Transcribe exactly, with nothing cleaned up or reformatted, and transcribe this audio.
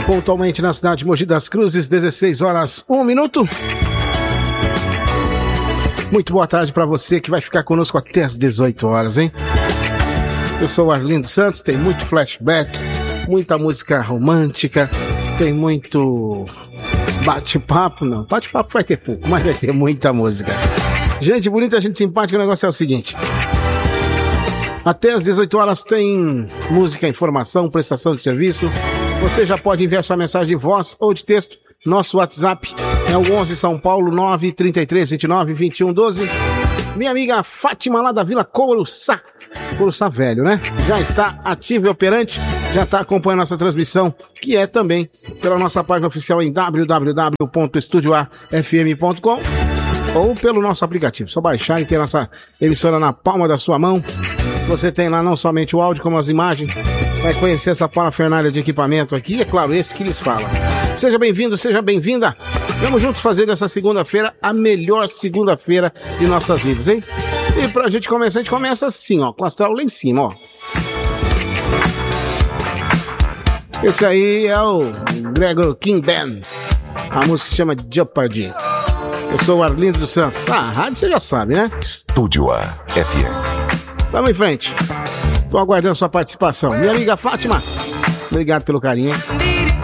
Pontualmente na cidade de Mogi das Cruzes, dezesseis horas, um minuto. Muito boa tarde para você que vai ficar conosco até as dezoito horas, hein? Eu sou o Arlindo Santos, tem muito flashback, muita música romântica, tem muito bate-papo, não, bate-papo vai ter pouco, mas vai ter muita música. Gente bonita, gente simpática, o negócio é o seguinte: até as dezoito horas tem música, informação, prestação de serviço. Você já pode enviar sua mensagem de voz ou de texto. Nosso WhatsApp é o onze São Paulo nove trinta e três vinte e nove vinte e um doze. Minha amiga Fátima lá da Vila Coruçá, Coruçá Velho, né? Já está ativa e operante, já está acompanhando nossa transmissão, que é também pela nossa página oficial em w w w ponto estúdio a f m ponto com ou pelo nosso aplicativo. Só baixar e ter nossa emissora na palma da sua mão. Você tem lá não somente o áudio, como as imagens. Vai conhecer essa parafernália de equipamento aqui, é claro, esse que lhes fala. Seja bem-vindo, seja bem-vinda. Vamos juntos fazer dessa segunda-feira a melhor segunda-feira de nossas vidas, hein? E pra gente começar, a gente começa assim, ó, com o astral lá em cima, ó. Esse aí é o Gregor King Band. A música se chama Jeopardy. Eu sou o Arlindo dos Santos. Ah, a rádio você já sabe, né? Estúdio A F M. Vamos em frente. Tô aguardando sua participação. Minha amiga Fátima, obrigado pelo carinho, hein?